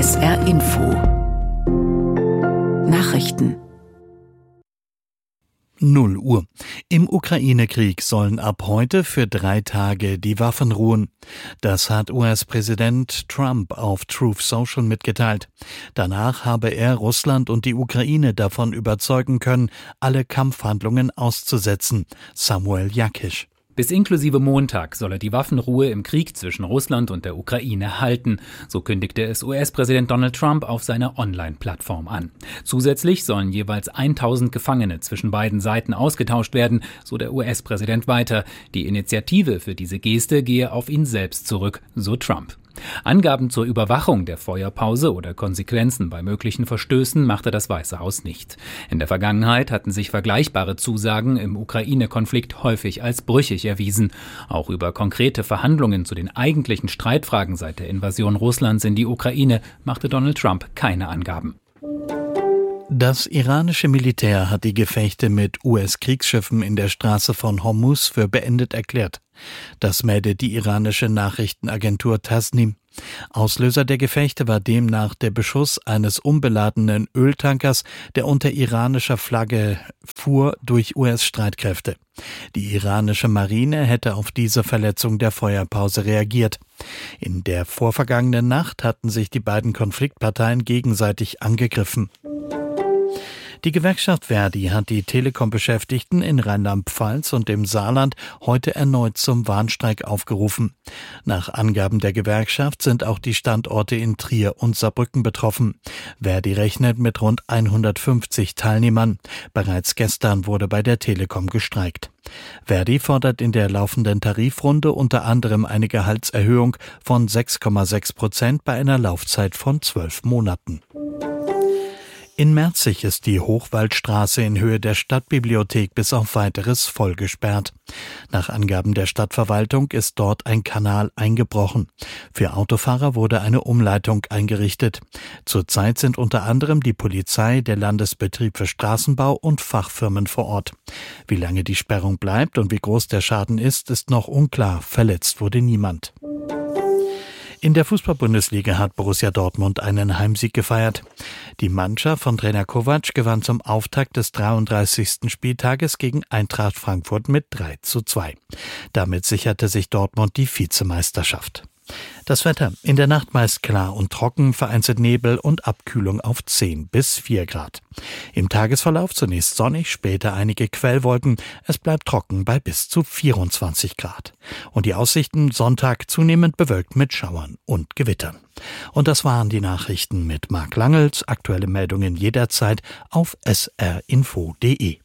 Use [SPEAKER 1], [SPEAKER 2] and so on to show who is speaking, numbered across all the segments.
[SPEAKER 1] SR Info Nachrichten
[SPEAKER 2] 0 Uhr. Im Ukraine-Krieg sollen ab heute für 3 Tage die Waffen ruhen. Das hat US-Präsident Trump auf Truth Social mitgeteilt. Danach habe er Russland und die Ukraine davon überzeugen können, alle Kampfhandlungen auszusetzen. Samuel Jakisch.
[SPEAKER 3] Bis inklusive Montag soll er die Waffenruhe im Krieg zwischen Russland und der Ukraine halten. So kündigte es US-Präsident Donald Trump auf seiner Online-Plattform an. Zusätzlich sollen jeweils 1000 Gefangene zwischen beiden Seiten ausgetauscht werden, so der US-Präsident weiter. Die Initiative für diese Geste gehe auf ihn selbst zurück, so Trump. Angaben zur Überwachung der Feuerpause oder Konsequenzen bei möglichen Verstößen machte das Weiße Haus nicht. In der Vergangenheit hatten sich vergleichbare Zusagen im Ukraine-Konflikt häufig als brüchig erwiesen. Auch über konkrete Verhandlungen zu den eigentlichen Streitfragen seit der Invasion Russlands in die Ukraine machte Donald Trump keine Angaben.
[SPEAKER 2] Das iranische Militär hat die Gefechte mit US-Kriegsschiffen in der Straße von Hormuz für beendet erklärt. Das meldet die iranische Nachrichtenagentur Tasnim. Auslöser der Gefechte war demnach der Beschuss eines unbeladenen Öltankers, der unter iranischer Flagge fuhr, durch US-Streitkräfte. Die iranische Marine hätte auf diese Verletzung der Feuerpause reagiert. In der vorvergangenen Nacht hatten sich die beiden Konfliktparteien gegenseitig angegriffen. Die Gewerkschaft Verdi hat die Telekom-Beschäftigten in Rheinland-Pfalz und im Saarland heute erneut zum Warnstreik aufgerufen. Nach Angaben der Gewerkschaft sind auch die Standorte in Trier und Saarbrücken betroffen. Verdi rechnet mit rund 150 Teilnehmern. Bereits gestern wurde bei der Telekom gestreikt. Verdi fordert in der laufenden Tarifrunde unter anderem eine Gehaltserhöhung von 6,6% bei einer Laufzeit von 12 Monaten. In Merzig ist die Hochwaldstraße in Höhe der Stadtbibliothek bis auf Weiteres vollgesperrt. Nach Angaben der Stadtverwaltung ist dort ein Kanal eingebrochen. Für Autofahrer wurde eine Umleitung eingerichtet. Zurzeit sind unter anderem die Polizei, der Landesbetrieb für Straßenbau und Fachfirmen vor Ort. Wie lange die Sperrung bleibt und wie groß der Schaden ist noch unklar. Verletzt wurde niemand. In der Fußball-Bundesliga hat Borussia Dortmund einen Heimsieg gefeiert. Die Mannschaft von Trainer Kovac gewann zum Auftakt des 33. Spieltages gegen Eintracht Frankfurt mit 3:2. Damit sicherte sich Dortmund die Vizemeisterschaft. Das Wetter: in der Nacht meist klar und trocken, vereinzelt Nebel und Abkühlung auf 10 bis 4 Grad. Im Tagesverlauf zunächst sonnig, später einige Quellwolken. Es bleibt trocken bei bis zu 24 Grad. Und die Aussichten: Sonntag zunehmend bewölkt mit Schauern und Gewittern. Und das waren die Nachrichten mit Marc Langels. Aktuelle Meldungen jederzeit auf srinfo.de.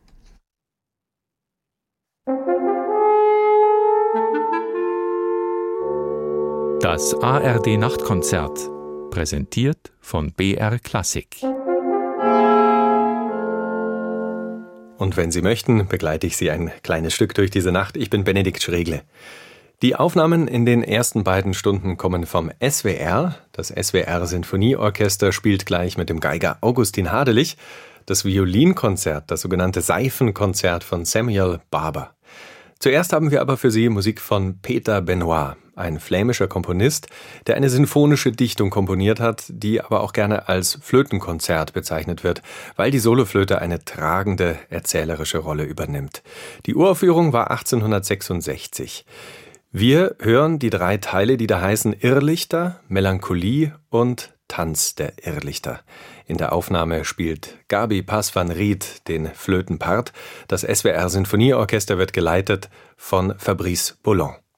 [SPEAKER 4] Das ARD-Nachtkonzert, präsentiert von BR Klassik.
[SPEAKER 5] Und wenn Sie möchten, begleite ich Sie ein kleines Stück durch diese Nacht. Ich bin Benedikt Schregle. Die Aufnahmen in den ersten beiden Stunden kommen vom SWR. Das SWR-Sinfonieorchester spielt gleich mit dem Geiger Augustin Hadelich das Violinkonzert, das sogenannte Seifenkonzert von Samuel Barber. Zuerst haben wir aber für Sie Musik von Peter Benoit, ein flämischer Komponist, der eine sinfonische Dichtung komponiert hat, die aber auch gerne als Flötenkonzert bezeichnet wird, weil die Soloflöte eine tragende erzählerische Rolle übernimmt. Die Uraufführung war 1866. Wir hören die 3 Teile, die da heißen Irrlichter, Melancholie und Tanz der Irrlichter. In der Aufnahme spielt Gabi Pass van Riet den Flötenpart. Das SWR Sinfonieorchester wird geleitet von Fabrice Boulon.